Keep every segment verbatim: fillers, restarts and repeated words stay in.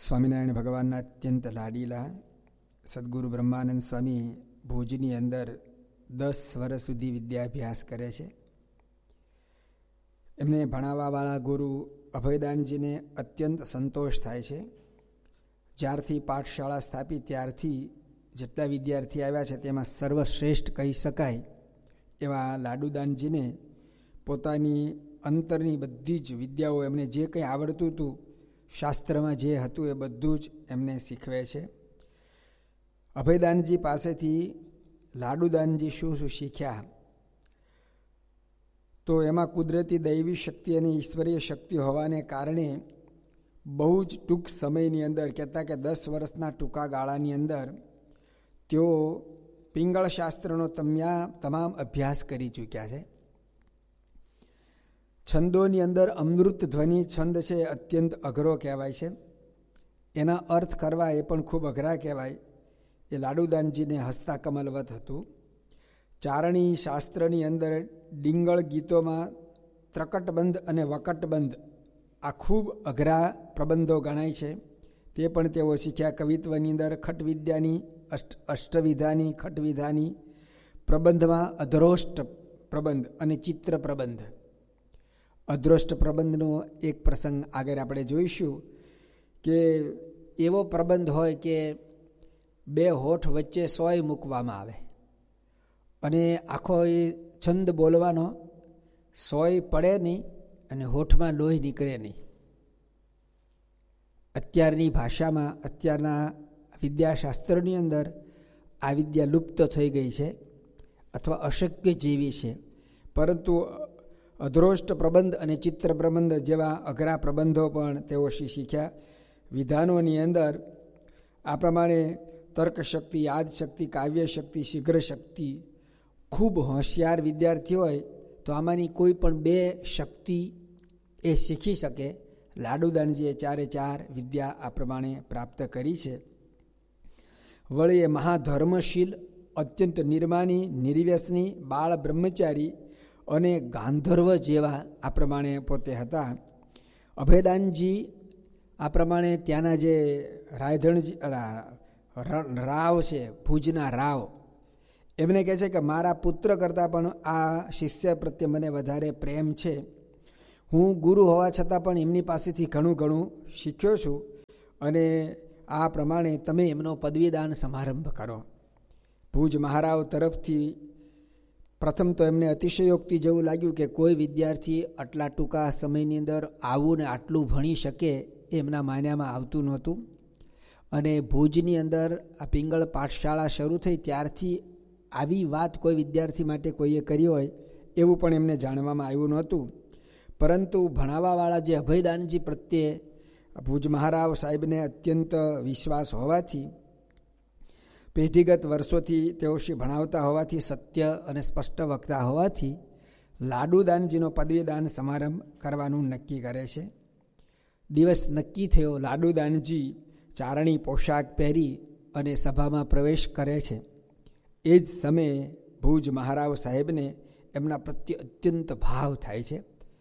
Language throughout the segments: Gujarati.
સ્વામિનારાયણ ભગવાનના અત્યંત લાડીલા સદગુરુ બ્રહ્માનંદ સ્વામી ભુજની અંદર દસ વર્ષ સુધી વિદ્યાભ્યાસ કરે છે. એમને ભણાવવાવાળા ગુરુ અભયદાનજીને અત્યંત સંતોષ થાય છે. જ્યારથી પાઠશાળા સ્થાપી ત્યારથી જેટલા વિદ્યાર્થી આવ્યા છે તેમાં સર્વશ્રેષ્ઠ કહી શકાય એવા લાડુદાનજીને પોતાની અંતરની બધી જ વિદ્યાઓ એમને જે કંઈ આવડતું હતું, શાસ્ત્રમાં જે હતું એ બધું જ એમને શીખવે છે. અભયદાનજી પાસેથી લાડુદાનજી શું શું શીખ્યા તો એમાં કુદરતી દૈવી શક્તિ અને ઈશ્વરીય શક્તિ હોવાને કારણે બહુ જ ટૂંક સમયની અંદર, કહેતા કે દસ વર્ષના ટૂંકા ગાળાની અંદર તેઓ પિંગળ શાસ્ત્રનો તમ્યા તમામ અભ્યાસ કરી ચૂક્યા છે. છંદોની અંદર અમૃત ધ્વનિ છંદ છે અત્યંત અઘરો કહેવાય છે. એના અર્થ કરવા એ પણ ખૂબ અઘરા કહેવાય. એ લાડુદાનજીને હસ્તા કમલવત હતું. ચારણી શાસ્ત્રની અંદર ડિંગળ ગીતોમાં ત્રકટબંધ અને વકટબંધ આ ખૂબ અઘરા પ્રબંધો ગણાય છે. તે પણ તેઓ શીખ્યા. કવિત્વની અંદર ખટવિદ્યાની અષ્ટ અષ્ટવિધાની ખટવિધાની પ્રબંધમાં અધરોષ્ટ પ્રબંધ અને ચિત્ર પ્રબંધ. અધ્રોષ્ટ પ્રબંધનો એક પ્રસંગ આગળ આપણે જોઈશું કે એવો પ્રબંધ હોય કે બે હોઠ વચ્ચે સોય મૂકવામાં આવે અને આખો એ છંદ બોલવાનો, સોય પડે નહીં અને હોઠમાં લોહી નીકળે નહીં. અત્યારની ભાષામાં, અત્યારના વિદ્યાશાસ્ત્રની અંદર આ વિદ્યા લુપ્ત થઈ ગઈ છે અથવા અશક્ય જેવી છે. પરંતુ અધ્રોષ્ટ પ્રબંધ અને ચિત્ર પ્રબંધ જેવા અઘરા પ્રબંધો પણ તેઓ શીખ્યા. વિધાનોની અંદર આ પ્રમાણે તર્કશક્તિ, યાદશક્તિ, કાવ્યશક્તિ, શીઘ્ર શક્તિ. ખૂબ હોશિયાર વિદ્યાર્થી હોય તો આમાંની કોઈ પણ બે શક્તિ એ શીખી શકે. લાડુદાનજીએ ચારે ચાર વિદ્યા આ પ્રમાણે પ્રાપ્ત કરી છે. વળી એ મહાધર્મશીલ, અત્યંત નિર્માની, નિર્વ્યસની, બાળ બ્રહ્મચારી અને ગાંધર્વ જેવા આ પ્રમાણે પોતે હતા. અભયદાનજી આ પ્રમાણે ત્યાંના જે રાયધણજી રાવ છે, ભુજના રાવ, એમને કહે છે કે મારા પુત્ર કરતાં પણ આ શિષ્ય પ્રત્યે મને વધારે પ્રેમ છે. હું ગુરુ હોવા છતાં પણ એમની પાસેથી ઘણું ઘણું શીખ્યો છું અને આ પ્રમાણે તમે એમનો પદવીદાન સમારંભ કરો. ભુજ મહારાવ તરફથી પ્રથમ તો એમને અતિશયોક્તિ જેવું લાગ્યું કે કોઈ વિદ્યાર્થી આટલા ટૂંકા સમયની અંદર આવું ને આટલું ભણી શકે એમના માન્યામાં આવતું નહોતું. અને ભુજની અંદર આ પિંગળ પાઠશાળા શરૂ થઈ ત્યારથી આવી વાત કોઈ વિદ્યાર્થી માટે કોઈએ કરી હોય એવું પણ એમને જાણવામાં આવ્યું નહોતું. પરંતુ ભણાવવાવાળા જે અભયદાનજી પ્રત્યે ભુજ મહારાવ સાહેબને અત્યંત વિશ્વાસ હોવાથી, પેઢીગત વર્ષોથી તેઓ શ્રી ભણાવતા હોવાથી, સત્ય અને સ્પષ્ટ વક્તા હોવાથી લાડુદાનજીનો પદવીદાન સમારંભ કરવાનું નક્કી કરે છે. દિવસ નક્કી થયો. લાડુદાનજી ચારણી પોશાક પહેરી અને સભામાં પ્રવેશ કરે છે. એ જ સમયે ભુજ મહારાવ સાહેબને એમના પ્રત્યે અત્યંત ભાવ થાય છે.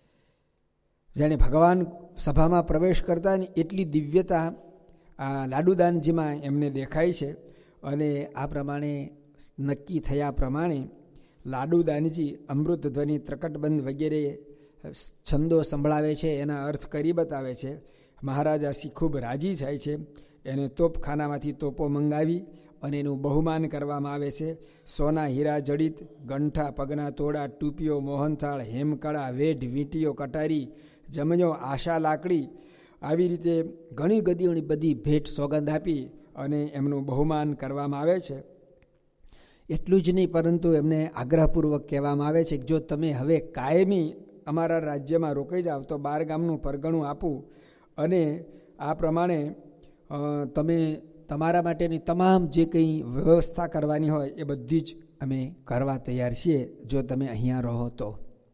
જાણે ભગવાન સભામાં પ્રવેશ કરતા ને એટલી દિવ્યતા આ લાડુદાનજીમાં એમને દેખાય છે. અને આ પ્રમાણે નક્કી થયા પ્રમાણે લાડુદાનજી અમૃત ધ્વનિ, ત્રકટબંધ વગેરે છંદો સંભળાવે છે, એના અર્થ કરી બતાવે છે. મહારાજા શ્રી ખૂબ રાજી થાય છે. એને તોપખાનામાંથી તોપો મંગાવી અને એનું બહુમાન કરવામાં આવે છે. સોના હીરા જડિત ગંઠા, પગના તોડા, ટૂપીઓ, મોહનથાળ, હેમકળા, વેઢ, વીંટીઓ, કટારી, જમણો, આશા લાકડી, આવી રીતે ઘણી ગદીઓની બધી ભેટ સોગંદ આપી અને એમનું બહુમાન કરવામાં આવે છે. એટલું જ નહીં, પરંતુ એમને આગ્રહપૂર્વક કહેવામાં આવે છે કે જો તમે હવે કાયમી અમારા રાજ્યમાં રોકાઈ જાઓ તો બાર ગામનું પરગણું આપું અને આ પ્રમાણે તમે તમારા માટેની તમામ જે કંઈ વ્યવસ્થા કરવાની હોય એ બધી જ અમે કરવા તૈયાર છીએ જો તમે અહીંયા રહો તો.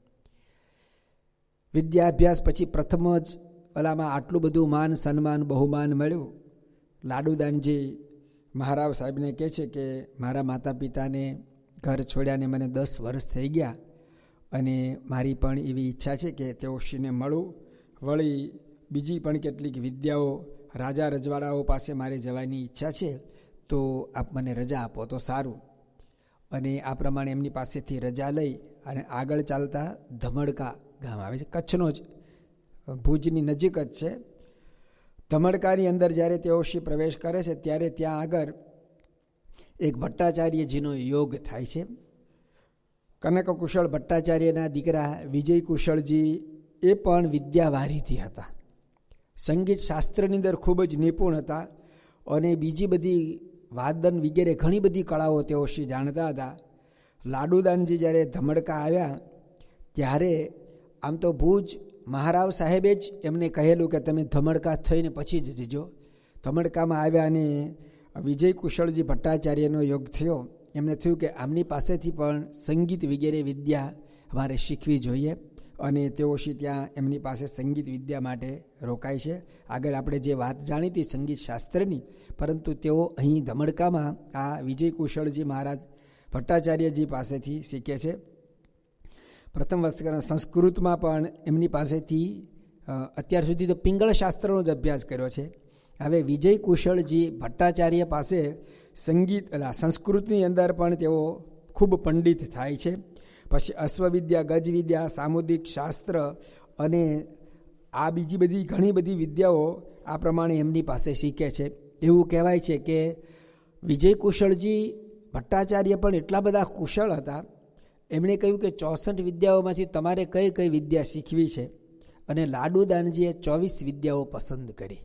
વિદ્યાભ્યાસ પછી પ્રથમ જ ઓલામાં આટલું બધું માન સન્માન બહુમાન મળ્યું. લાડુદાનજી મહારાવ સાહેબને કહે છે કે મારા માતા પિતાને ઘર છોડ્યાને મને દસ વર્ષ થઈ ગયા અને મારી પણ એવી ઈચ્છા છે કે તેઓ શ્રીને મળું. વળી બીજી પણ કેટલીક વિદ્યાઓ રાજા રજવાડાઓ પાસે મારે જવાની ઈચ્છા છે, તો આપ મને રજા આપો તો સારું. અને આ પ્રમાણે એમની પાસેથી રજા લઈ અને આગળ ચાલતા ધમડકા ગામ આવે છે, કચ્છનો જ, ભુજની નજીક જ છે. ધમડકાની અંદર જ્યારે તેઓ શ્રી પ્રવેશ કરે છે ત્યારે ત્યાં આગળ એક ભટ્ટાચાર્યજીનો યોગ થાય છે. કનક કુશળ ભટ્ટાચાર્યના દીકરા વિજય કુશળજી એ પણ વિદ્યાવારીથી હતા, સંગીત શાસ્ત્રની અંદર ખૂબ જ નિપુણ હતા અને બીજી બધી વાદન વગેરે ઘણી બધી કળાઓ તેઓ શ્રી જાણતા હતા. લાડુદાનજી જ્યારે ધમડકા આવ્યા ત્યારે આમ તો ભુજ મહારાવ સાહેબે જ એમને કહેલું કે તમે ધમડકા થઈને પછી જ જજો. ધમડકામાં આવ્યા અને વિજય કુશળજી ભટ્ટાચાર્યનો યોગ થયો. એમને થયું કે આમની પાસેથી પણ સંગીત વગેરે વિદ્યા અમારે શીખવી જોઈએ અને તેઓ શ્રી ત્યાં એમની પાસે સંગીત વિદ્યા માટે રોકાય છે. આગળ આપણે જે વાત જાણી હતી સંગીત શાસ્ત્રની, પરંતુ તેઓ અહીં ધમડકામાં આ વિજય કુશળજી મહારાજ ભટ્ટાચાર્યજી પાસેથી શીખે છે. પ્રથમ વસ્તુ સંસ્કૃતમાં પણ એમની પાસેથી અત્યાર સુધી તો પિંગળ શાસ્ત્રનો જ અભ્યાસ કર્યો છે. હવે વિજય કુશળજી ભટ્ટાચાર્ય પાસે સંગીત એટલે સંસ્કૃતની અંદર પણ તેઓ ખૂબ પંડિત થાય છે. પછી અશ્વવિદ્યા, ગજવિદ્યા, સામુદ્રિક શાસ્ત્ર અને આ બીજી બધી ઘણી બધી વિદ્યાઓ આ પ્રમાણે એમની પાસે શીખે છે. એવું કહેવાય છે કે વિજય કુશળજી ભટ્ટાચાર્ય પણ એટલા બધા કુશળ હતા, એમણે કહ્યું કે ચોસઠ વિદ્યાઓમાંથી તમારે કઈ કઈ વિદ્યા શીખવી છે, અને લાડુદાનજીએ ચોવીસ વિદ્યાઓ પસંદ કરી.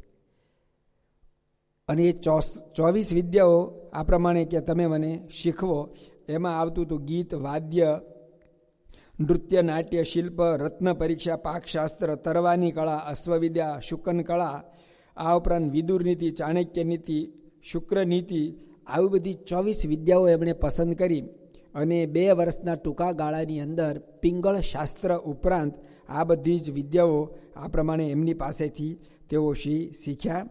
અને એ ચોસ ચોવીસ વિદ્યાઓ આ પ્રમાણે કે તમે મને શીખવો. એમાં આવતું હતું ગીત, વાદ્ય, નૃત્ય, નાટ્ય, શિલ્પ, રત્ન પરીક્ષા, પાકશાસ્ત્ર, તરવાની કળા, અશ્વવિદ્યા, શુકન કળા, આ ઉપરાંત વિદુર નીતિ, ચાણક્ય નીતિ, શુક્ર નીતિ, આવી બધી ચોવીસ વિદ્યાઓ એમણે પસંદ કરી. અને બે વર્ષના ટૂંકા ગાળાની અંદર પિંગળ શાસ્ત્ર ઉપરાંત આ બધી જ વિદ્યાઓ આ પ્રમાણે એમની પાસેથી તેઓ શીખ્યા.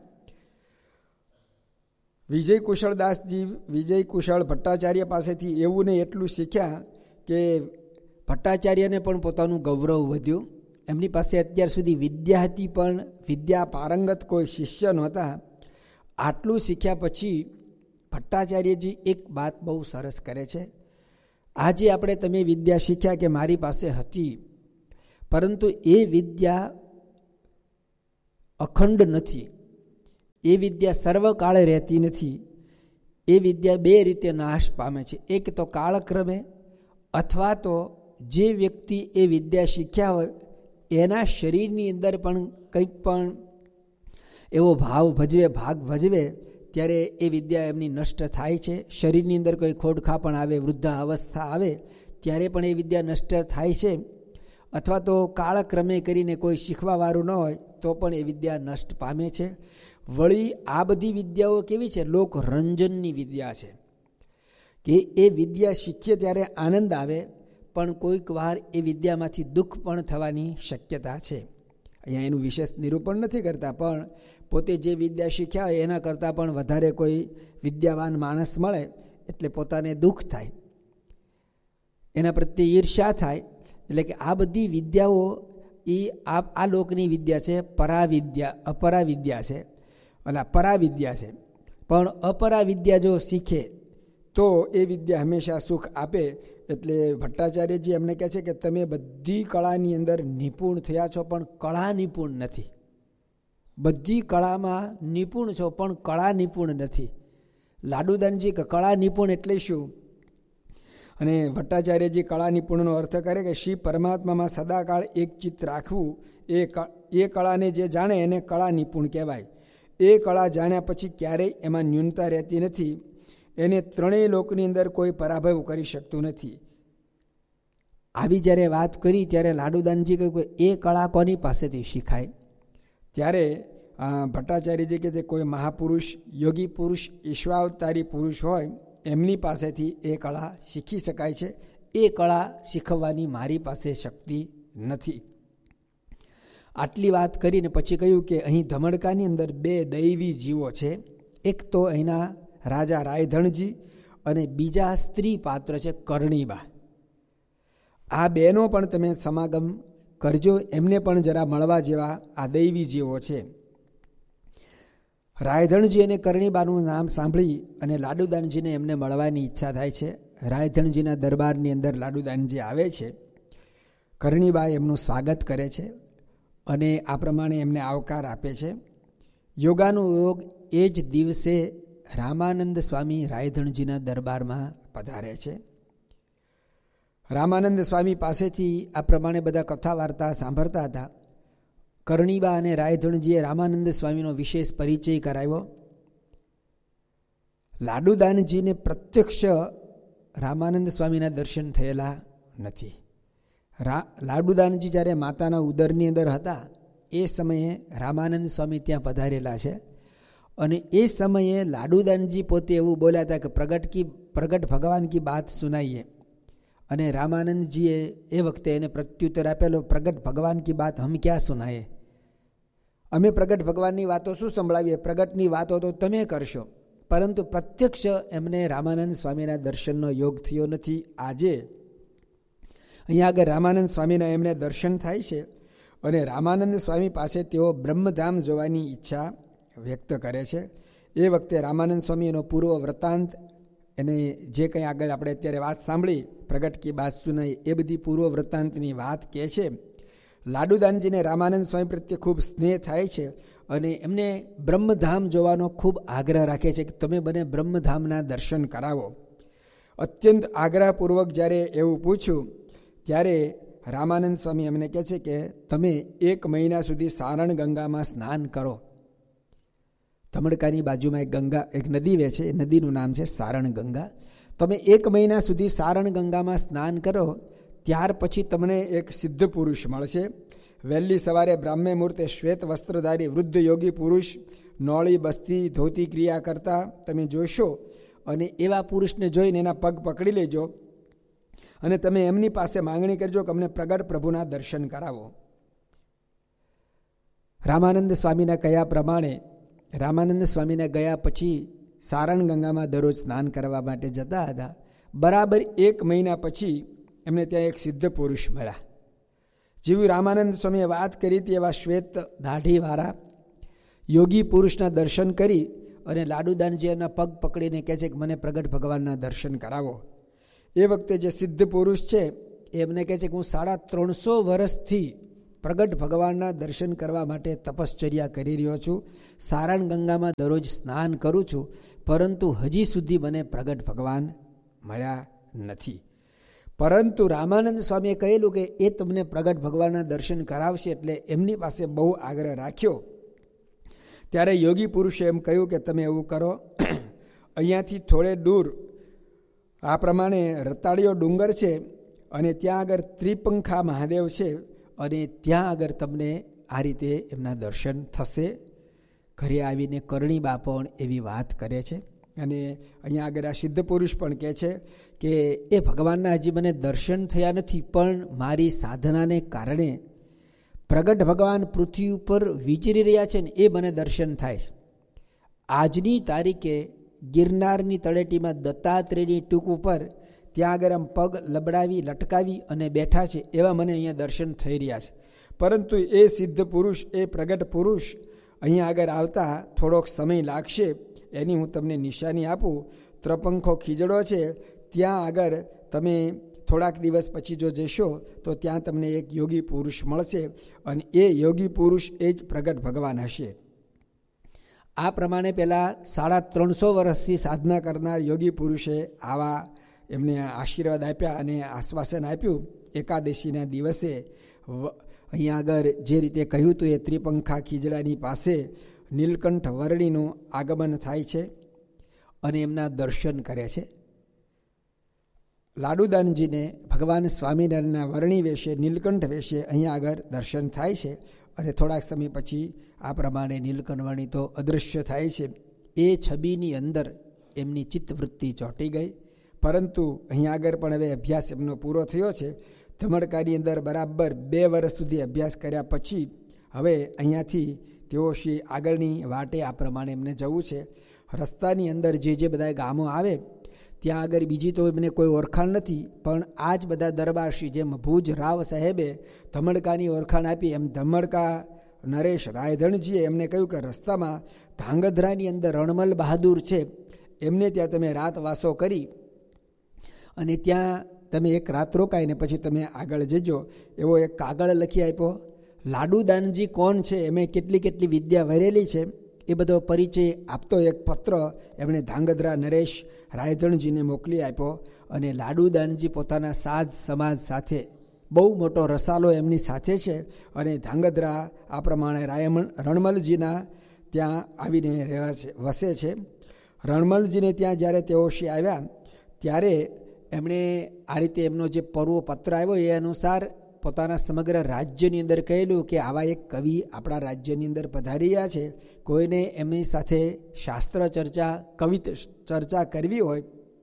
વિજય કુશળદાસજી વિજય કુશળ ભટ્ટાચાર્ય પાસેથી એવું ને એટલું શીખ્યા કે ભટ્ટાચાર્યને પણ પોતાનું ગૌરવ વધ્યું. એમની પાસે અત્યાર સુધી વિદ્યા હતી પણ વિદ્યા પારંગત કોઈ શિષ્ય નહોતા. આટલું શીખ્યા પછી ભટ્ટાચાર્યજી એક વાત બહુ સરસ કરે છે. આજે આપણે તમે વિદ્યા શીખ્યા કે મારી પાસે હતી, પરંતુ એ વિદ્યા અખંડ નથી, એ વિદ્યા સર્વકાળે રહેતી નથી. એ વિદ્યા બે રીતે નાશ પામે છે. એક તો કાળક્રમે, અથવા તો જે વ્યક્તિ એ વિદ્યા શીખ્યા હોય એના શરીરની અંદર પણ કંઈક પણ એવો ભાવ ભજવે, ભાગ ભજવે, ત્યારે એ વિદ્યા એમની નષ્ટ થાય છે. શરીરની અંદર કોઈ ખોડખા પણ આવે, વૃદ્ધા અવસ્થા આવે ત્યારે પણ એ વિદ્યા નષ્ટ થાય છે. અથવા તો કાળક્રમે કરીને કોઈ શીખવાવાળું ન હોય તો પણ એ વિદ્યા નષ્ટ પામે છે. વળી આ બધી વિદ્યાઓ કેવી છે? લોકરંજનની વિદ્યા છે કે એ વિદ્યા શીખીએ ત્યારે આનંદ આવે, પણ કોઈક વાર એ વિદ્યામાંથી દુઃખ પણ થવાની શક્યતા છે. અહીંયા એનું વિશેષ નિરૂપણ નથી કરતા, પણ પોતે જે વિદ્યા શીખ્યા હોય એના કરતાં પણ વધારે કોઈ વિદ્યાવાન માણસ મળે એટલે પોતાને દુઃખ થાય, એના પ્રત્યે ઈર્ષ્યા થાય. એટલે કે આ બધી વિદ્યાઓ એ આ આ લોકની વિદ્યા છે, પરાવિદ્યા, અપરા વિદ્યા છે, અને પરાવિદ્યા છે. પણ અપરા વિદ્યા જો શીખે તો એ વિદ્યા હંમેશા સુખ આપે. એટલે ભટ્ટાચાર્યજી એમને કહે છે કે તમે બધી કળાની અંદર નિપુણ થયા છો પણ કળા નિપુણ નથી. બધી કળામાં નિપુણ છો પણ કળા નિપુણ નથી. લાડુદાનજી કે કળા નિપુણ એટલે શું? અને ભટ્ટાચાર્યજી કળા નિપુણનો અર્થ કરે કે શ્રી પરમાત્મામાં સદાકાળ એક ચિત્ત રાખવું, એ એ કળાને જે જાણે એને કળા નિપુણ કહેવાય. એ કળા જાણ્યા પછી ક્યારેય એમાં ન્યૂનતા રહેતી નથી. એને ત્રણેય લોકની અંદર કોઈ પરાભવ કરી શકતું નથી. આવી જ્યારે વાત કરી ત્યારે લાડુદાનજી કહ્યું કે એ કળા કોની પાસેથી શીખાય? ત્યારે ભટ્ટાચાર્યજી કહે છે કોઈ મહાપુરુષ, યોગી પુરુષ, ઈશ્વાવતારી પુરુષ હોય એમની પાસેથી એ કળા શીખી શકાય છે. એ કળા શીખવવાની મારી પાસે શક્તિ નથી. આટલી વાત કરીને પછી કહ્યું કે અહીં ધમડકાની અંદર બે દૈવી જીવો છે. એક તો અહીંના રાજા રાયધણજી અને બીજા સ્ત્રી પાત્ર છે કરણીબા. આ બેનો પણ તમે સમાગમ કરજો, એમને પણ જરા મળવા જેવા આ દૈવી જીવો છે. રાયધણજી અને કરણીબાનું નામ સાંભળી અને લાડુદાનજીને એમને મળવાની ઈચ્છા થાય છે. રાયધણજીના દરબારની અંદર લાડુદાનજી આવે છે. કરણીબા એમનું સ્વાગત કરે છે અને આ પ્રમાણે એમને આવકાર આપે છે. યોગાનુયોગ એ જ દિવસે રામાનંદ સ્વામી રાયધણજીના દરબારમાં પધારે છે. રામાનંદ સ્વામી પાસેથી આ પ્રમાણે બધા કથા વાર્તા સાંભળતા હતા. કરણીબા અને રાયધણજીએ રામાનંદ સ્વામીનો વિશેષ પરિચય કરાવ્યો. લાડુદાનજીને પ્રત્યક્ષ રામાનંદ સ્વામીના દર્શન થયેલા નથી. રા લાડુદાનજી જ્યારે માતાના ઉદરની અંદર હતા એ સમયે રામાનંદ સ્વામી ત્યાં પધારેલા છે અને એ સમયે લાડુદાનજી પોતે એવું બોલ્યા હતા કે પ્રગટ કી પ્રગટ ભગવાન કી બાત સુનાઈએ. અને રામાનંદજીએ એ વખતે એને પ્રત્યુત્તર આપેલો, પ્રગટ ભગવાન કી બાત હમ ક્યાં સુનાએ, અમે પ્રગટ ભગવાનની વાતો શું સંભળાવીએ, પ્રગટની વાતો તો તમે કરશો. પરંતુ પ્રત્યક્ષ એમને રામાનંદ સ્વામીના દર્શનનો યોગ થયો નથી. આજે અહીંયા આગળ રામાનંદ સ્વામીના એમને દર્શન થાય છે અને રામાનંદ સ્વામી પાસે તેઓ બ્રહ્મધામ જોવાની ઈચ્છા વ્યક્ત કરે છે. એ વખતે રામાનંદ સ્વામી એનો પૂર્વ વૃત્તાંત, એને જે કંઈ આગળ આપણે અત્યારે વાત સાંભળી પ્રગટ કી બાત સુનાઈ, એ બધી પૂર્વ વૃત્તાંતની વાત કહે છે. લાડુદાનજીને રામાનંદ સ્વામી પ્રત્યે ખૂબ સ્નેહ થાય છે અને એમને બ્રહ્મધામ જોવાનો ખૂબ આગ્રહ રાખે છે કે તમે મને બ્રહ્મધામના દર્શન કરાવો. અત્યંત આગ્રહપૂર્વક જ્યારે એવું પૂછ્યું ત્યારે રામાનંદ સ્વામી એમને કહે છે કે તમે એક મહિના સુધી સારણ ગંગામાં સ્નાન કરો. ધમડકાની બાજુમાં એક ગંગા એક નદી વહે છે, એ નદીનું નામ છે સારણ ગંગા. તમે એક મહિના સુધી સારણ ગંગામાં સ્નાન કરો, ત્યાર પછી તમને એક સિદ્ધ પુરુષ મળશે. વહેલી સવારે બ્રાહ્મે મુહૂર્તે શ્વેત વસ્ત્રધારી વૃદ્ધ યોગી પુરુષ નોળી બસ્તી ધોતી ક્રિયા કરતા તમે જોશો અને એવા પુરુષને જોઈને એના પગ પકડી લેજો અને તમે એમની પાસે માંગણી કરજો કે અમને પ્રગટ પ્રભુના દર્શન કરાવો. રામાનંદ સ્વામીના કયા પ્રમાણે રામાનંદ સ્વામીને ગયા પછી સારણ ગંગામાં દરરોજ સ્નાન કરવા માટે જતા હતા. બરાબર એક મહિના પછી એમને ત્યાં એક સિદ્ધ પુરુષ મળ્યા. જેવી રામાનંદ સ્વામીએ વાત કરી હતી એવા શ્વેત દાઢીવાળા યોગી પુરુષના દર્શન કરી અને લાડુદાનજી એમના પગ પકડીને કહે છે કે મને પ્રગટ ભગવાનના દર્શન કરાવો. એ વખતે જે સિદ્ધ પુરુષ છે એમને કહે છે કે હું સાડા ત્રણસો વર્ષથી પ્રગટ ભગવાનના દર્શન કરવા માટે તપશ્ચર્યા કરી રહ્યો છું, સારણ ગંગામાં દરરોજ સ્નાન કરું છું, પરંતુ હજી સુધી મને પ્રગટ ભગવાન મળ્યા નથી. પરંતુ રામાનંદ સ્વામીએ કહેલું કે એ તમને પ્રગટ ભગવાનના દર્શન કરાવશે, એટલે એમની પાસે બહુ આગ્રહ રાખ્યો. ત્યારે યોગી પુરુષે એમ કહ્યું કે તમે એવું કરો, અહીંયાથી થોડે દૂર આ પ્રમાણે રતાળીઓ ડુંગર છે અને ત્યાં આગળ ત્રિપંખા મહાદેવ છે અને ત્યાં આગળ તમને આ રીતે એમના દર્શન થશે. ઘરે આવીને કરણીબા પણ એવી વાત કરે છે અને અહીંયા આગળ આ સિદ્ધ પુરુષ પણ કહે છે કે એ ભગવાનના હજી મને દર્શન થયા નથી, પણ મારી સાધનાને કારણે પ્રગટ ભગવાન પૃથ્વી ઉપર વિચરી રહ્યા છે ને એ મને દર્શન થાય. આજની તારીખે ગિરનારની તળેટીમાં દત્તાત્રેયની ટૂંક ઉપર ત્યાં આગળ આમ પગ લબડાવી લટકાવી અને બેઠા છે એવા મને અહીંયા દર્શન થઈ રહ્યા છે. પરંતુ એ સિદ્ધ પુરુષ, એ પ્રગટ પુરુષ અહીંયા આગળ આવતા થોડોક સમય લાગશે. એની હું તમને નિશાની આપું. ત્રપંખો ખીજડો છે, ત્યાં આગળ તમે થોડાક દિવસ પછી જો જશો તો ત્યાં તમને એક યોગી પુરુષ મળશે અને એ યોગી પુરુષ એ જ પ્રગટ ભગવાન હશે. આ પ્રમાણે પહેલાં સાડા ત્રણસો વર્ષથી સાધના કરનાર યોગી પુરુષે આવા એમને આશીર્વાદ આપ્યા અને આશ્વાસન આપ્યું. એકાદશીના દિવસે અહીંયા આગળ જે રીતે કહ્યું હતું એ ત્રિપંખા ખીજડાની પાસે નીલકંઠ વર્ણિનું આગમન થાય છે અને એમના દર્શન કરે છે. લાડુદાનજીને ભગવાન સ્વામિનારાયણના વર્ણિ વેશે, નીલકંઠ વેશે અહીંયા આગળ દર્શન થાય છે અને થોડાક સમય પછી આ પ્રમાણે નીલકંઠ વર્ણિ તો અદૃશ્ય થાય છે. એ છબીની અંદર એમની ચિત્તવૃત્તિ ચોંટી ગઈ. પરંતુ અહીંયા આગળ પણ હવે અભ્યાસ એમનો પૂરો થયો છે. ધમડકાની અંદર બરાબર બે વર્ષ સુધી અભ્યાસ કર્યા પછી હવે અહીંયાથી તેઓ શ્રી આગળની વાટે આ પ્રમાણે એમને જવું છે. રસ્તાની અંદર જે જે બધા ગામો આવે ત્યાં આગળ બીજી તો એમને કોઈ ઓળખાણ નથી, પણ આ જ બધા દરબારશ્રી જેમ ભુજ રાવ સાહેબે ધમડકાની ઓળખાણ આપી એમ ધમડકા નરેશ રાયધણજીએ એમને કહ્યું કે રસ્તામાં ધાંગધ્રાની અંદર રણમલ બહાદુર છે, એમને ત્યાં તમે રાત વાસો કરી અને ત્યાં તમે એક રાત રોકાઈને પછી તમે આગળ જજો, એવો એક કાગળ લખી આપ્યો. લાડુદાનજી કોણ છે, એમે કેટલી કેટલી વિદ્યા વરેલી છે, એ બધો પરિચય આપતો એક પત્ર એમણે ધાંગધ્રા નરેશ રાયધણજીને મોકલી આપ્યો. અને લાડુદાનજી પોતાના સાજ સમાજ સાથે બહુ મોટો રસાલો એમની સાથે છે અને ધાંગધ્રા આ પ્રમાણે રાયમણ રણમલજીના ત્યાં આવીને રહેવા છે વસે છે. રણમલજીને ત્યાં જ્યારે તેઓ શ્રી આવ્યા ત્યારે એમણે આ રીતે એમનો જે પર્વ પત્ર આવ્યો એ અનુસાર પોતાના સમગ્ર રાજ્યની અંદર કહેલું કે આવા એક કવિ આપણા રાજ્યની અંદર પધારી રહ્યા છે, કોઈને એમની સાથે શાસ્ત્ર ચર્ચા કવિ ચર્ચા કરવી હોય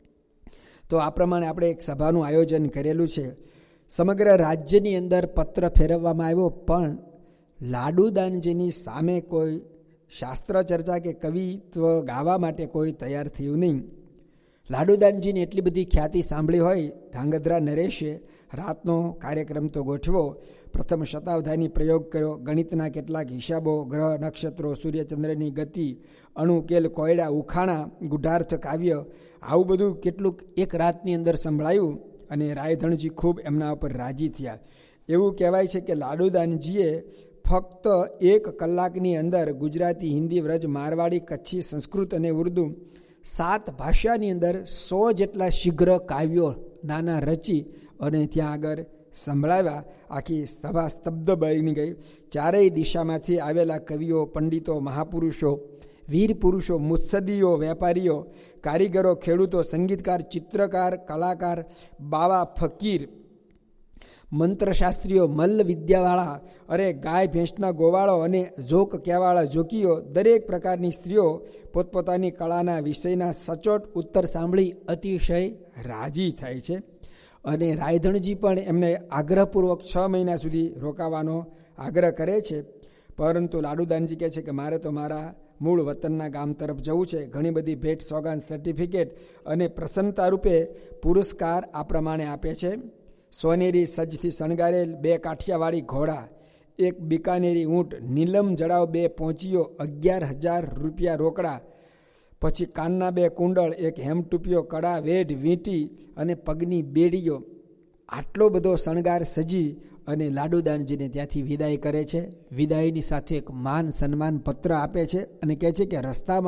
તો આ પ્રમાણે આપણે એક સભાનું આયોજન કરેલું છે. સમગ્ર રાજ્યની અંદર પત્ર ફેરવવામાં આવ્યો, પણ લાડુદાનજીની સામે કોઈ શાસ્ત્ર ચર્ચા કે કવિત્વ ગાવા માટે કોઈ તૈયાર થયું નહીં. લાડુદાનજીની એટલી બધી ખ્યાતિ સાંભળી હોય, ધાંગધ્રા નરેશે રાતનો કાર્યક્રમ તો ગોઠવો. પ્રથમ શતાવધાની પ્રયોગ કર્યો, ગણિતના કેટલાક હિસાબો, ગ્રહ નક્ષત્રો, સૂર્યચંદ્રની ગતિ, અણુકેલ, કોયડા, ઉખાણા, ગુઢાર્થ કાવ્ય, આવું બધું કેટલુંક એક રાતની અંદર સંભળાયું અને રાયધણજી ખૂબ એમના ઉપર રાજી થયા. એવું કહેવાય છે કે લાડુદાનજીએ ફક્ત એક કલાકની અંદર ગુજરાતી, હિન્દી, વ્રજ, મારવાડી, કચ્છી, સંસ્કૃત અને ઉર્દુ સાત ભાષાની અંદર સો જેટલા શીઘ્ર કાવ્યો નાના રચી અને ત્યાં આગળ સંભળાવ્યા. આખી સભા સ્તબ્ધ બની ગઈ. ચારેય દિશામાંથી આવેલા કવિઓ, પંડિતો, મહાપુરુષો, વીર પુરુષો, મુત્સદીઓ, વેપારીઓ, કારીગરો, ખેડૂતો, સંગીતકાર, ચિત્રકાર, કલાકાર, બાવા, ફકીર, મંત્રશાસ્ત્રીઓ, મલ્લ વિદ્યાવાળા, અરે ગાય ભેંસના ગોવાળો અને જોક કહેવાળા જોકીઓ, દરેક પ્રકારની સ્ત્રીઓ પોતપોતાની કળાના વિષયના સચોટ ઉત્તર સાંભળી અતિશય રાજી થાય છે. અને રાયધણજી પણ એમને આગ્રહપૂર્વક છ મહિના સુધી રોકાવાનો આગ્રહ કરે છે. પરંતુ લાડુદાનજી કહે છે કે મારે તો મારા મૂળ વતનના ગામ તરફ જવું છે. ઘણી બધી ભેટ સોગાન, સર્ટિફિકેટ અને પ્રસન્નતા રૂપે પુરસ્કાર આ પ્રમાણે આપે છે. સોનેરી સજથી શણગારેલ બે કાઠિયાવાડી ઘોડા, એક બિકાનેરી ઊંટ, નીલમ જડાવ બે પહોંચીઓ, અગિયાર હજાર રૂપિયા રોકડા, પછી કાનના બે કુંડળ, એક હેમટૂપિયો, કડા, વેઢ, વીંટી અને પગની બેડીઓ, આટલો બધો શણગાર સજી અને લાડુદાનજીને ત્યાંથી વિદાય કરે છે. વિદાયની સાથે એક માન સન્માન પત્ર આપે છે અને કહે છે કે રસ્તામાં